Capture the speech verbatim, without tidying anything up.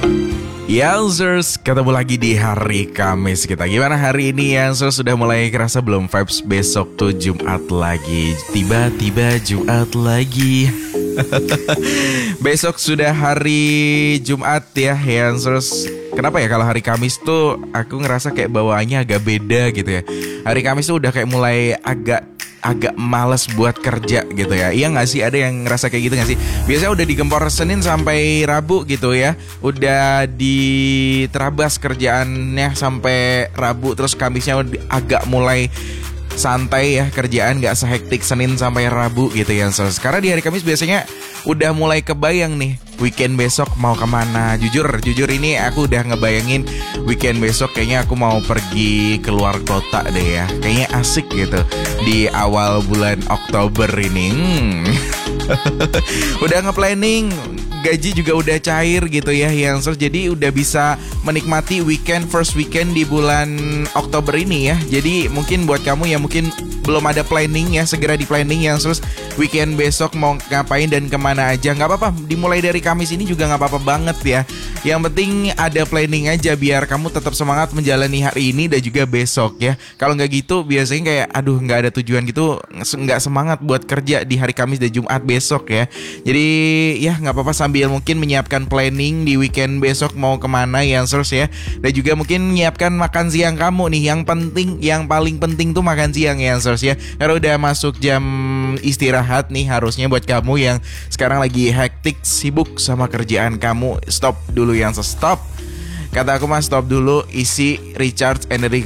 Yansers, ketemu lagi di hari Kamis kita. Gimana hari ini Yansers? Sudah mulai kerasa belum vibes besok tuh Jumat lagi? Tiba-tiba Jumat lagi. Besok sudah hari Jumat ya Yansers. Kenapa ya kalau hari Kamis tuh aku ngerasa kayak bawaannya agak beda gitu ya. Hari Kamis tuh udah kayak mulai agak agak males buat kerja gitu ya. Iya gak sih? Ada yang ngerasa kayak gitu gak sih? Biasanya udah digempor Senin sampai Rabu gitu ya. Udah diterabas kerjaannya sampai Rabu. Terus Kamisnya agak mulai santai ya, kerjaan gak sehektik Senin sampai Rabu gitu ya. Karena di hari Kamis biasanya udah mulai kebayang nih weekend besok mau kemana. Jujur, jujur ini aku udah ngebayangin weekend besok kayaknya aku mau pergi keluar kota deh ya. Kayaknya asik gitu di awal bulan Oktober ini. hmm. Udah nge-planning, gaji juga udah cair gitu ya Yansers. Jadi udah bisa menikmati weekend, first weekend di bulan Oktober ini ya. Jadi mungkin buat kamu yang mungkin belum ada planning ya, segera di planning Yansers. Weekend besok mau ngapain dan kemana aja, gak apa-apa, dimulai dari Kamis ini juga gak apa-apa banget ya. Yang penting ada planning aja biar kamu tetap semangat menjalani hari ini dan juga besok ya. Kalau gak gitu biasanya kayak aduh gak ada tujuan gitu, gak semangat buat kerja di hari Kamis dan Jumat besok ya. Jadi ya gak apa-apa sambil mungkin menyiapkan planning di weekend besok mau kemana Yansers ya. Dan juga mungkin menyiapkan makan siang kamu nih. Yang penting, yang paling penting tuh makan siang Yansers ya. Karena udah masuk jam istirahat nih harusnya buat kamu yang sekarang lagi hektik sibuk sama kerjaan kamu. Stop dulu Yansers, stop. Kata aku mah stop dulu, isi recharge energi